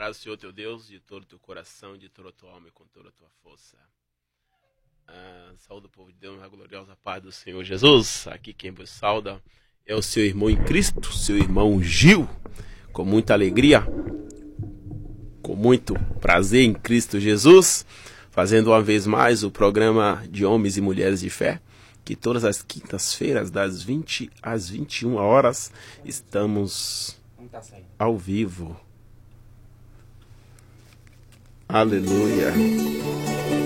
amarás o Senhor teu Deus de todo o teu coração, de toda a tua alma e com toda a tua força. Saúde o povo de Deus, a gloriosa paz do Senhor Jesus. Aqui quem vos sauda é o seu irmão em Cristo, seu irmão Gil, com muita alegria, com muito prazer em Cristo Jesus, fazendo uma vez mais o programa de Homens e Mulheres de Fé, que todas as quintas-feiras, das 20 às 21 horas, estamos ao vivo. Aleluia.